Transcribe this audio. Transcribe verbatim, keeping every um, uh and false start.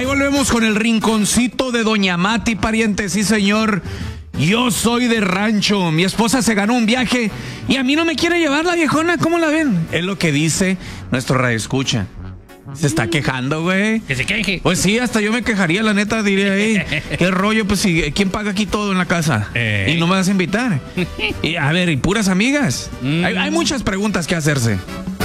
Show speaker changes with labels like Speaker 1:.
Speaker 1: volvemos con el rinconcito de Doña Mati, pariente, sí señor. Yo soy de rancho, mi esposa se ganó un viaje y a mí no me quiere llevar la viejona, ¿cómo la ven? Es lo que dice nuestro radioescucha. Se está quejando, güey.
Speaker 2: Que se queje.
Speaker 1: Pues sí, hasta yo me quejaría, la neta, diría, hey, qué rollo, pues si, ¿quién paga aquí todo en la casa?
Speaker 2: Eh.
Speaker 1: Y no me vas a invitar. Y a ver, y puras amigas. Mm. Hay, hay muchas preguntas que hacerse.